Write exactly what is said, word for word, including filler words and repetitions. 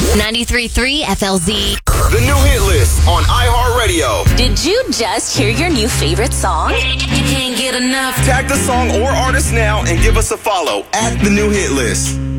ninety-three point three F L Z. The new hit list on iHeartRadio. Did you just hear your new favorite song? You can't get enough. Tag the song or artist now and give us a follow at The New Hit List.